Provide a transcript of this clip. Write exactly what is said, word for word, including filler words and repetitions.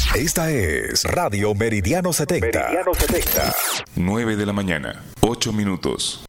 Esta es Radio Meridiano setenta. Meridiano setenta. nueve de la mañana, ocho minutos.